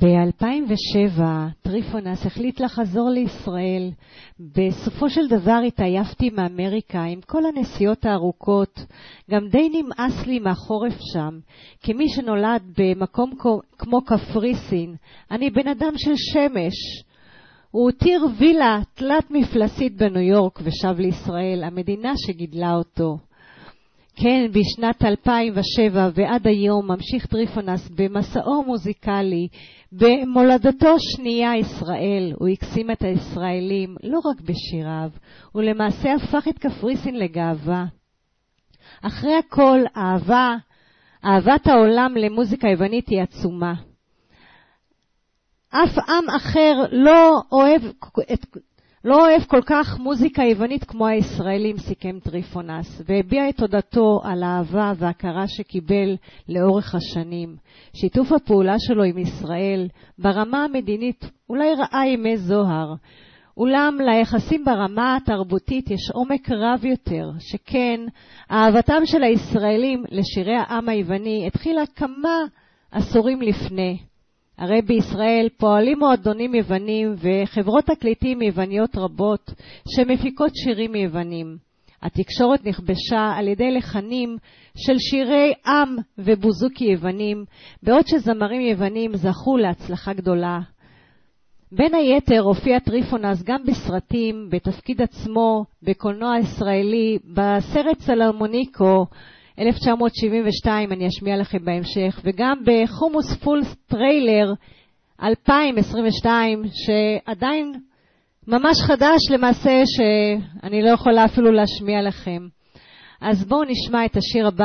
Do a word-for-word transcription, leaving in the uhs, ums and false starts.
ב-אלפיים ושבע טריפונס החליט לחזור לישראל. בסופו של דבר התעייפתי מאמריקה עם כל הנסיעות הארוכות. גם די נמאס לי מהחורף שם. כמי שנולד במקום כמו קפריסין, אני בן אדם של שמש. הוא הותיר וילה תלת מפלסית בניו יורק ושב לישראל, המדינה שגידלה אותו. כן, בשנת אלפיים ושבע ועד היום ממשיך טריפונס במסעו מוזיקלי במולדתו שנייה ישראל. הוא הקסים את הישראלים לא רק בשיריו, הוא למעשה הפך את קפריסין לגאווה. אחרי הכל, אהבה, אהבת העולם למוזיקה יוונית היא עצומה. אף עם אחר לא אוהב את לא אוהב כל כך מוזיקה יוונית כמו הישראלים, סיכם טריפונס, והביע את תודתו על האהבה וההכרה שקיבל לאורך השנים. שיתוף הפעולה שלו עם ישראל ברמה המדינית אולי ראה ימי זוהר, אולם ליחסים ברמה התרבותית יש עומק רב יותר, שכן אהבתם של הישראלים לשירי העם היווני התחילה כמה עשורים לפני. הרי בישראל פועלים מועדונים יוונים וחברות תקליטים יווניות רבות שמפיקות שירים יוונים. התקשורת נכבשה על ידי לחנים של שירי עם ובוזוקי יוונים, בעוד שזמרים יוונים זכו להצלחה גדולה. בין היתר הופיע טריפונס גם בסרטים, בתפקיד עצמו, בקולנוע ישראלי, בסרט סלומוניקו, אלף תשע מאות שבעים ושתיים, אני אשמיע לכם בהמשך, וגם בחומוס פול טריילר אלפיים עשרים ושתיים, שעדיין ממש חדש למעשה, שאני לא יכולה אפילו להשמיע לכם. אז בואו נשמע את השיר הבא.